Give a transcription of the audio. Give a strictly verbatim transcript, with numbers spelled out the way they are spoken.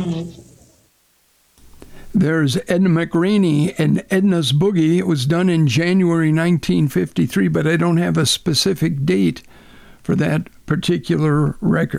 There's Edna McRaney and Edna's Boogie. It was done in January nineteen fifty-three, but I don't have a specific date for that particular record.